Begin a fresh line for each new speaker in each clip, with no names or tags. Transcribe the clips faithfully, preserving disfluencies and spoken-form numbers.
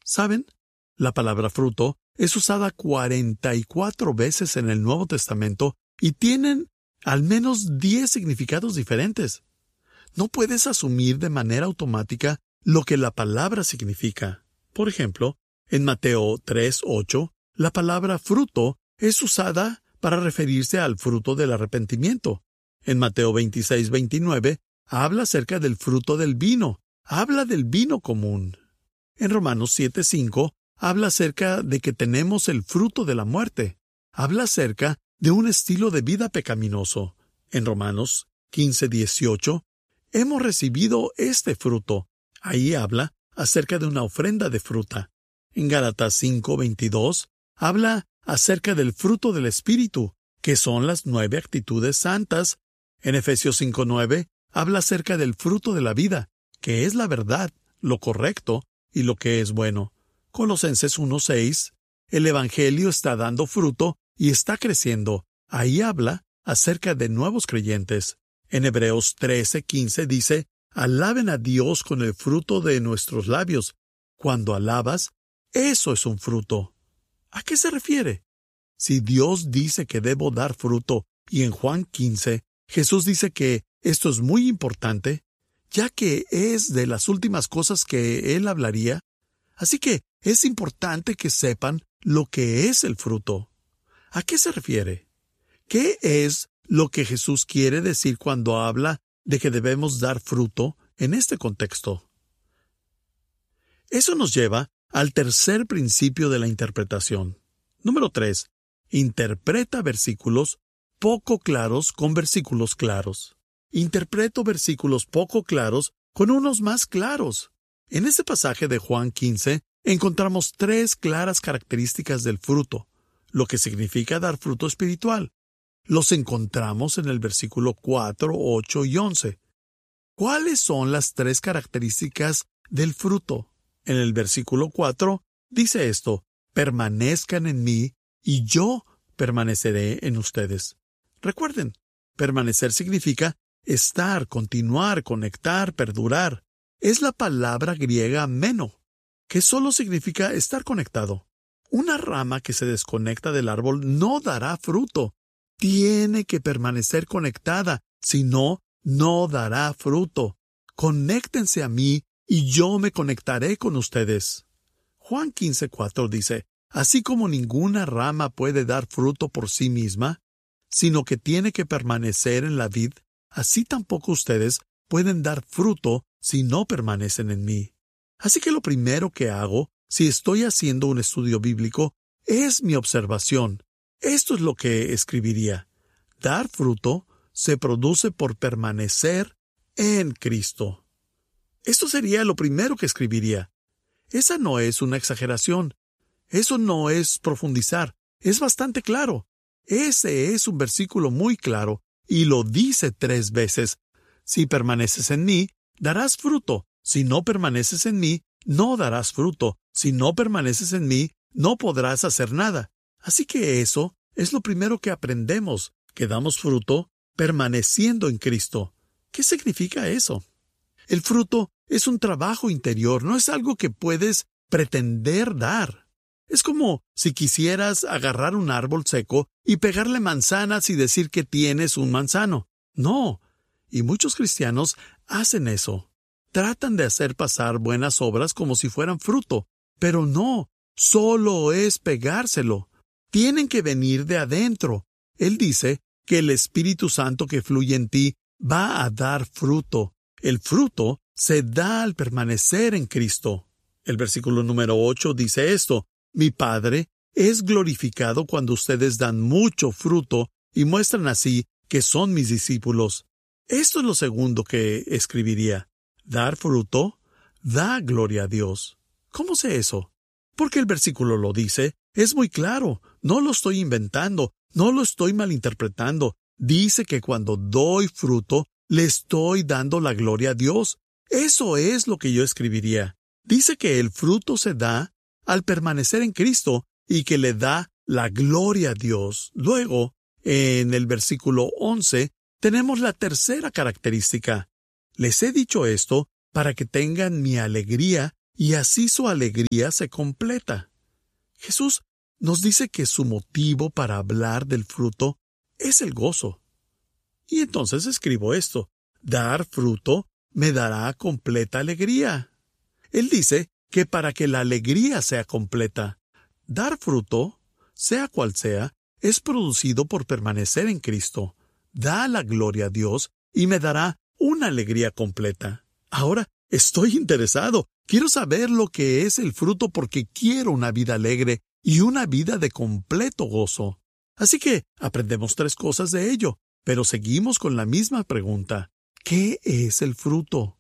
¿Saben? La palabra fruto es usada cuarenta y cuatro veces en el Nuevo Testamento y tienen al menos diez significados diferentes. No puedes asumir de manera automática lo que la palabra significa. Por ejemplo, en Mateo tres ocho, la palabra fruto es usada para referirse al fruto del arrepentimiento. En Mateo veintiséis veintinueve, habla acerca del fruto del vino. Habla del vino común. En Romanos siete cinco, habla acerca de que tenemos el fruto de la muerte. Habla acerca de un estilo de vida pecaminoso. En Romanos quince dieciocho, hemos recibido este fruto. Ahí habla acerca de una ofrenda de fruta. En Gálatas cinco veintidós, habla acerca del fruto del Espíritu, que son las nueve actitudes santas. En Efesios cinco nueve, habla acerca del fruto de la vida, que es la verdad, lo correcto y lo que es bueno. Colosenses uno seis, el Evangelio está dando fruto y está creciendo. Ahí habla acerca de nuevos creyentes. En Hebreos trece quince dice, alaben a Dios con el fruto de nuestros labios. Cuando alabas, eso es un fruto. ¿A qué se refiere? Si Dios dice que debo dar fruto, y en Juan quince, Jesús dice que esto es muy importante, ya que es de las últimas cosas que Él hablaría, así que es importante que sepan lo que es el fruto. ¿A qué se refiere? ¿Qué es lo que Jesús quiere decir cuando habla de que debemos dar fruto en este contexto? Eso nos lleva al tercer principio de la interpretación. Número tres. Interpreta versículos poco claros con versículos claros. Interpreto versículos poco claros con unos más claros. En este pasaje de Juan quince encontramos tres claras características del fruto, lo que significa dar fruto espiritual. Los encontramos en el versículo cuatro, ocho y once. ¿Cuáles son las tres características del fruto? En el versículo cuatro dice esto, permanezcan en mí y yo permaneceré en ustedes. Recuerden, permanecer significa estar, continuar, conectar, perdurar. Es la palabra griega meno, que solo significa estar conectado. Una rama que se desconecta del árbol no dará fruto. Tiene que permanecer conectada, si no, no dará fruto. Conéctense a mí y yo me conectaré con ustedes. Juan quince cuatro dice, así como ninguna rama puede dar fruto por sí misma, sino que tiene que permanecer en la vid, así tampoco ustedes pueden dar fruto si no permanecen en mí. Así que lo primero que hago, si estoy haciendo un estudio bíblico, es mi observación. Esto es lo que escribiría. Dar fruto se produce por permanecer en Cristo. Esto sería lo primero que escribiría. Esa no es una exageración. Eso no es profundizar. Es bastante claro. Ese es un versículo muy claro y lo dice tres veces. Si permaneces en mí, darás fruto. Si no permaneces en mí, no darás fruto. Si no permaneces en mí, no podrás hacer nada. Así que eso es lo primero que aprendemos, que damos fruto permaneciendo en Cristo. ¿Qué significa eso? El fruto es un trabajo interior, no es algo que puedes pretender dar. Es como si quisieras agarrar un árbol seco y pegarle manzanas y decir que tienes un manzano. No, y muchos cristianos hacen eso. Tratan de hacer pasar buenas obras como si fueran fruto, pero no, solo es pegárselo. Tienen que venir de adentro. Él dice que el Espíritu Santo que fluye en ti va a dar fruto. El fruto se da al permanecer en Cristo. El versículo número ocho dice esto, mi Padre es glorificado cuando ustedes dan mucho fruto y muestran así que son mis discípulos. Esto es lo segundo que escribiría. Dar fruto da gloria a Dios. ¿Cómo sé eso? Porque el versículo lo dice. Es muy claro. No lo estoy inventando. No lo estoy malinterpretando. Dice que cuando doy fruto, le estoy dando la gloria a Dios. Eso es lo que yo escribiría. Dice que el fruto se da al permanecer en Cristo y que le da la gloria a Dios. Luego, en el versículo once, tenemos la tercera característica. Les he dicho esto para que tengan mi alegría y así su alegría se completa. Jesús nos dice que su motivo para hablar del fruto es el gozo. Y entonces escribo esto: dar fruto me dará completa alegría. Él dice que para que la alegría sea completa, dar fruto, sea cual sea, es producido por permanecer en Cristo. Da la gloria a Dios y me dará una alegría completa. Ahora estoy interesado. Quiero saber lo que es el fruto porque quiero una vida alegre y una vida de completo gozo. Así que aprendemos tres cosas de ello, pero seguimos con la misma pregunta. ¿Qué es el fruto?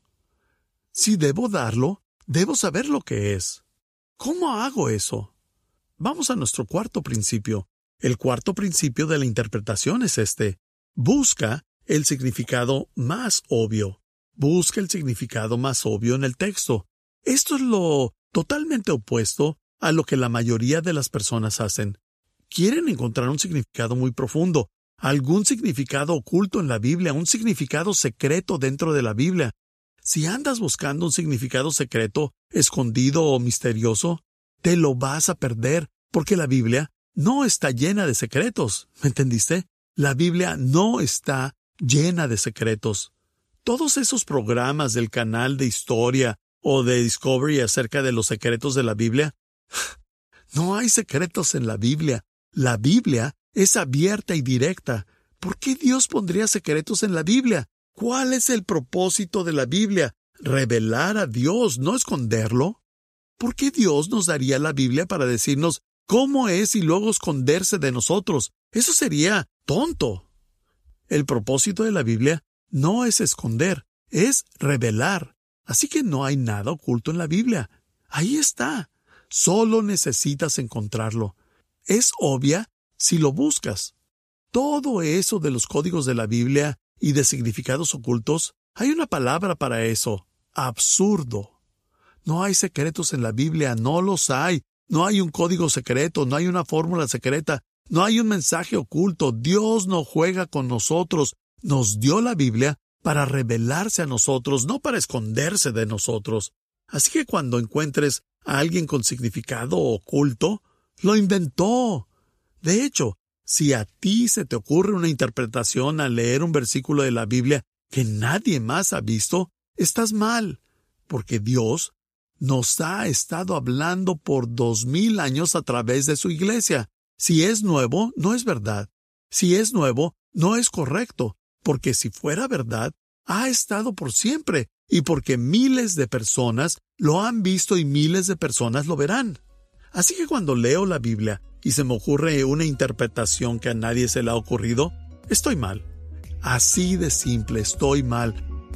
Si debo darlo, debo saber lo que es. ¿Cómo hago eso? Vamos a nuestro cuarto principio. El cuarto principio de la interpretación es este: busca el significado más obvio. Busca el significado más obvio en el texto. Esto es lo totalmente opuesto a lo que la mayoría de las personas hacen. Quieren encontrar un significado muy profundo, algún significado oculto en la Biblia, un significado secreto dentro de la Biblia. Si andas buscando un significado secreto, escondido o misterioso, te lo vas a perder, porque la Biblia no está llena de secretos. ¿Me entendiste? La Biblia no está llena de secretos. Todos esos programas del canal de historia o de Discovery acerca de los secretos de la Biblia, no hay secretos en la Biblia. La Biblia es abierta y directa. ¿Por qué Dios pondría secretos en la Biblia? ¿Cuál es el propósito de la Biblia? Revelar a Dios, no esconderlo. ¿Por qué Dios nos daría la Biblia para decirnos cómo es y luego esconderse de nosotros? Eso sería tonto. El propósito de la Biblia no es esconder, es revelar. Así que no hay nada oculto en la Biblia. Ahí está. Solo necesitas encontrarlo. Es obvia si lo buscas. Todo eso de los códigos de la Biblia y de significados ocultos, hay una palabra para eso: absurdo. No hay secretos en la Biblia, no los hay. No hay un código secreto, no hay una fórmula secreta, no hay un mensaje oculto. Dios no juega con nosotros. Nos dio la Biblia para revelarse a nosotros, no para esconderse de nosotros. Así que cuando encuentres a alguien con significado oculto, lo inventó. De hecho, si a ti se te ocurre una interpretación al leer un versículo de la Biblia que nadie más ha visto, estás mal, porque Dios nos ha estado hablando por dos mil años a través de su iglesia. Si es nuevo, no es verdad. Si es nuevo, no es correcto, porque si fuera verdad, ha estado por siempre, y porque miles de personas lo han visto y miles de personas lo verán. Así que cuando leo la Biblia y se me ocurre una interpretación que a nadie se le ha ocurrido, estoy mal. Así de simple, estoy mal.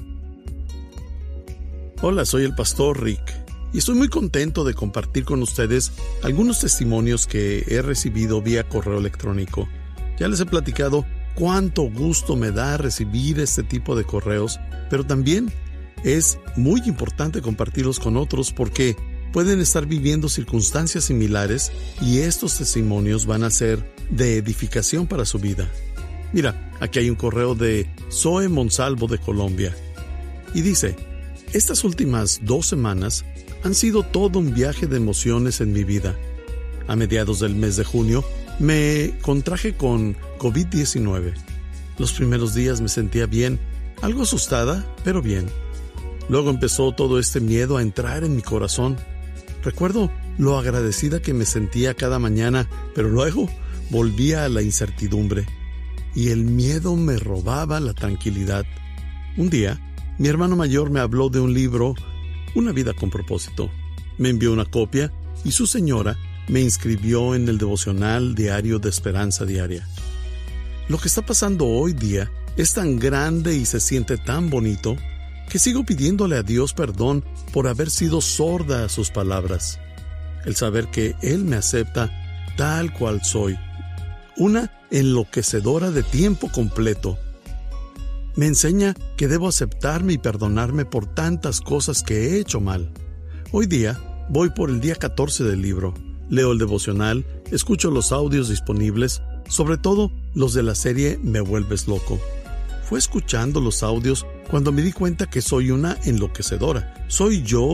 Hola, soy el pastor Rick, y estoy muy contento de compartir con ustedes algunos testimonios que he recibido vía correo electrónico. Ya les he platicado cuánto gusto me da recibir este tipo de correos, pero también es muy importante compartirlos con otros porque pueden estar viviendo circunstancias similares y estos testimonios van a ser de edificación para su vida. Mira, aquí hay un correo de Zoe Monsalvo de Colombia y dice: estas últimas dos semanas han sido todo un viaje de emociones en mi vida. A mediados del mes de junio me contraje con covid diecinueve. Los primeros días me sentía bien, algo asustada, pero bien. Luego empezó todo este miedo a entrar en mi corazón. Recuerdo lo agradecida que me sentía cada mañana, pero luego volvía a la incertidumbre y el miedo me robaba la tranquilidad. Un día, mi hermano mayor me habló de un libro, Una vida con propósito. Me envió una copia y su señora me inscribió en el devocional diario de Esperanza Diaria. Lo que está pasando hoy día es tan grande y se siente tan bonito que sigo pidiéndole a Dios perdón por haber sido sorda a sus palabras. El saber que Él me acepta tal cual soy, una enloquecedora de tiempo completo, me enseña que debo aceptarme y perdonarme por tantas cosas que he hecho mal. Hoy día voy por el día catorce del libro. Leo el devocional, escucho los audios disponibles, sobre todo los de la serie Me Vuelves Loco. Fue escuchando los audios cuando me di cuenta que soy una enloquecedora. Soy yo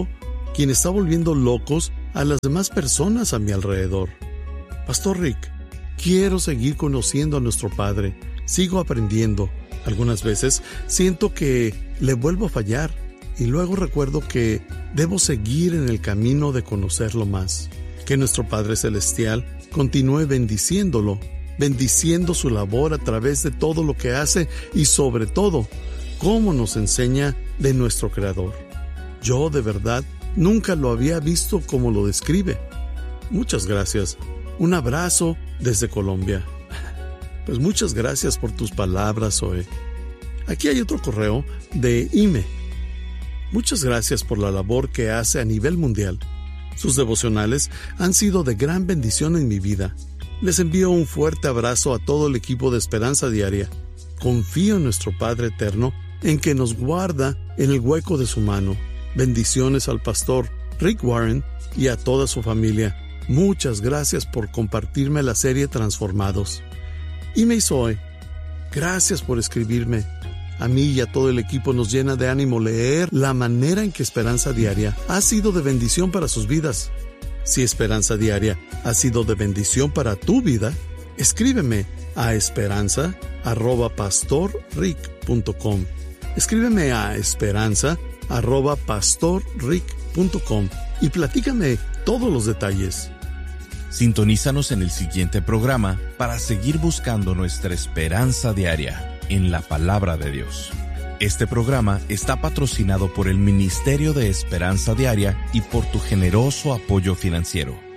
quien está volviendo locos a las demás personas a mi alrededor. Pastor Rick, quiero seguir conociendo a nuestro Padre. Sigo aprendiendo. Algunas veces siento que le vuelvo a fallar y luego recuerdo que debo seguir en el camino de conocerlo más. Que nuestro Padre Celestial continúe bendiciéndolo, bendiciendo su labor a través de todo lo que hace y sobre todo, cómo nos enseña de nuestro Creador. Yo, de verdad, nunca lo había visto como lo describe. Muchas gracias. Un abrazo desde Colombia. Pues muchas gracias por tus palabras, Zoe. Aquí hay otro correo de Ime. Muchas gracias por la labor que hace a nivel mundial. Sus devocionales han sido de gran bendición en mi vida. Les envío un fuerte abrazo a todo el equipo de Esperanza Diaria. Confío en nuestro Padre Eterno, en que nos guarda en el hueco de su mano. Bendiciones al pastor Rick Warren y a toda su familia. Muchas gracias por compartirme la serie Transformados. Y me Zoe, gracias por escribirme. A mí y a todo el equipo nos llena de ánimo leer la manera en que Esperanza Diaria ha sido de bendición para sus vidas. Si Esperanza Diaria ha sido de bendición para tu vida, escríbeme a esperanza arroba pastor rick punto com. Escríbeme a esperanza arroba pastor rick punto com y platícame todos los detalles.
Sintonízanos en el siguiente programa para seguir buscando nuestra esperanza diaria en la palabra de Dios. Este programa está patrocinado por el Ministerio de Esperanza Diaria y por tu generoso apoyo financiero.